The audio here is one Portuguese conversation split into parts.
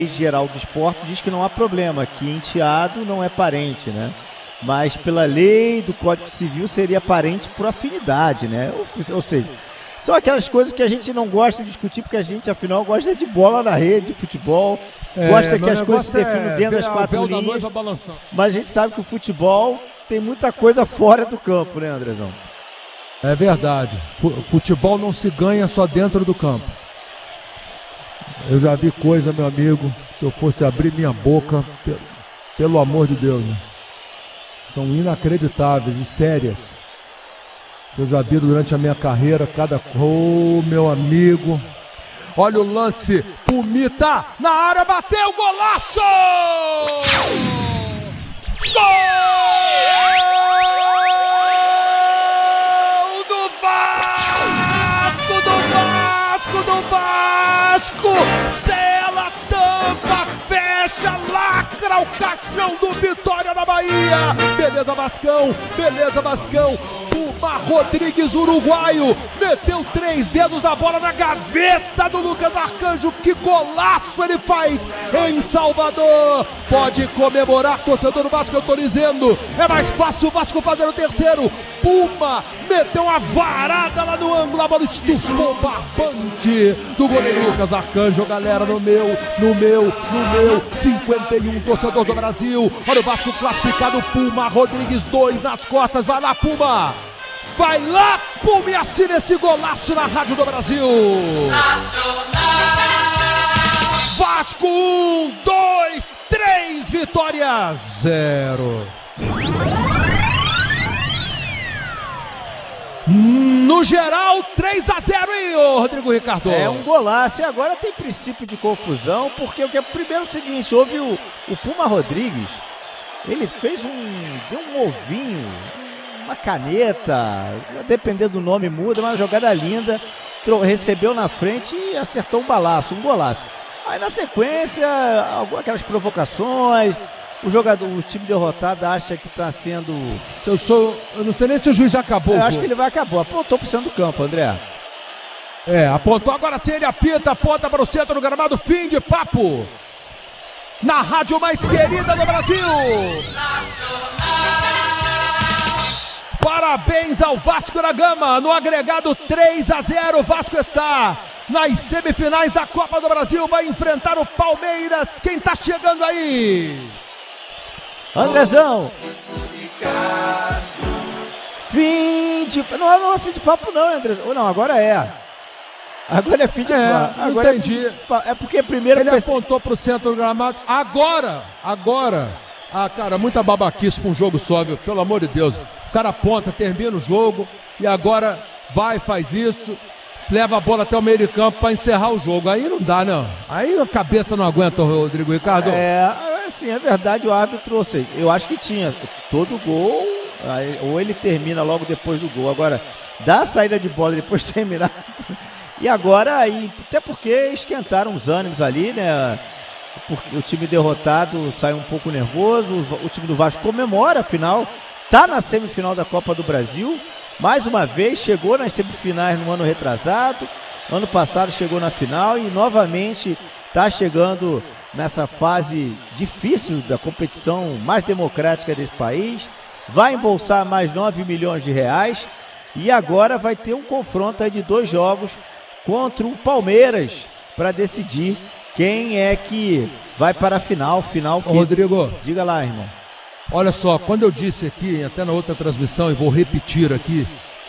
geral do esporte diz que não há problema, que enteado não é parente, né? Mas pela lei do Código Civil seria parente por afinidade, né? Ou seja, são aquelas coisas que a gente não gosta de discutir, porque a gente, afinal, gosta de bola na rede, de futebol, gosta que as coisas se definam dentro das quatro linhas, mas a gente sabe que o futebol tem muita coisa fora do campo, né, Andrezão? É verdade. Futebol não se ganha só dentro do campo. Eu já vi coisa, meu amigo, se eu fosse abrir minha boca, pelo amor de Deus, né? São inacreditáveis e sérias. Que eu já vi durante a minha carreira, meu amigo. Olha o lance, Pumita na área, bateu, golaço! Gol do Vasco, do Vasco! Sela, tampa, fecha, lacra o caixão do Vitória na Bahia! Beleza, Vascão! Puma Rodrigues, uruguaio, meteu 3 dedos na bola na gaveta do Lucas Arcanjo. Que golaço ele faz em Salvador. Pode comemorar, torcedor do Vasco, eu tô dizendo. É mais fácil o Vasco fazer o terceiro. Puma meteu uma varada lá no ângulo, a bola estufou o barbante do goleiro Lucas Arcanjo. Galera, no meu 51, torcedor do Brasil. Olha o Vasco classificado, Puma Rodrigues, 2 nas costas. Vai lá, Puma! Vai lá, Puma, e assina esse golaço na Rádio do Brasil. Nacional. Vasco 1, 2, 3, Vitória 0. No geral, 3-0, hein, Rodrigo Ricardo? É um golaço, e agora tem princípio de confusão, porque primeiro é o seguinte, houve o Puma Rodrigues, ele fez deu um ovinho, uma caneta, dependendo do nome muda, uma jogada linda, recebeu na frente e acertou um golaço. Aí na sequência, aquelas provocações, o time derrotado acha que está sendo... Eu não sei nem se o juiz já acabou. Eu acho que ele vai acabar, apontou para o centro do campo, André. Apontou, agora sim ele apita, aponta para o centro do gramado, fim de papo. Na rádio mais querida do Brasil. Parabéns ao Vasco da Gama, no agregado 3-0, o Vasco está nas semifinais da Copa do Brasil, vai enfrentar o Palmeiras. Quem tá chegando aí? Andrezão. Não é fim de papo não, Andrezão. Não, agora é. Agora é fim de papo. Agora entendi. É porque primeiro... Ele apontou pro centro do gramado. Agora. Ah, cara, muita babaquice pra um jogo só, viu? Pelo amor de Deus. O cara aponta, termina o jogo e agora faz isso, leva a bola até o meio de campo pra encerrar o jogo. Aí não dá, não. Aí a cabeça não aguenta, Rodrigo Ricardo. Assim, é verdade, o árbitro, ou seja, eu acho que tinha todo gol, ou ele termina logo depois do gol. Agora, dá a saída de bola depois de terminar. E agora, até porque esquentaram os ânimos ali, né? Porque o time derrotado saiu um pouco nervoso, o time do Vasco comemora, afinal, tá na semifinal da Copa do Brasil, mais uma vez, chegou nas semifinais no ano retrasado, ano passado chegou na final e novamente tá chegando nessa fase difícil da competição mais democrática desse país, vai embolsar mais 9 milhões de reais e agora vai ter um confronto aí de 2 jogos contra o Palmeiras para decidir quem é que vai para a final que... Rodrigo, diga lá, irmão. Olha só, quando eu disse aqui, até na outra transmissão, e vou repetir aqui,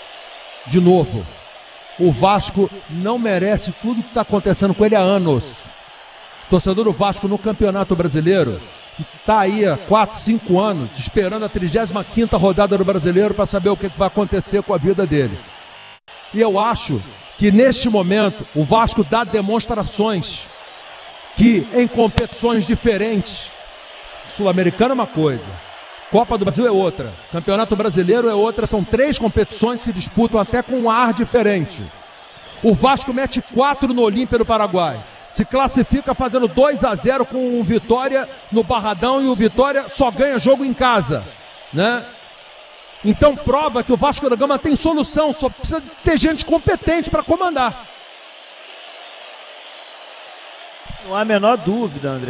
de novo, o Vasco não merece tudo que está acontecendo com ele há anos. Torcedor do Vasco no Campeonato Brasileiro está aí há 4, 5 anos, esperando a 35ª rodada do Brasileiro para saber o que vai acontecer com a vida dele. E eu acho que neste momento o Vasco dá demonstrações que em competições diferentes, Sul-Americana é uma coisa, Copa do Brasil é outra, Campeonato Brasileiro é outra, são 3 competições que se disputam até com um ar diferente. O Vasco mete 4 no Olímpia do Paraguai, se classifica fazendo 2-0 com o Vitória no Barradão e o Vitória só ganha jogo em casa, né? Então prova que o Vasco da Gama tem solução, só precisa ter gente competente para comandar. Não há a menor dúvida, André.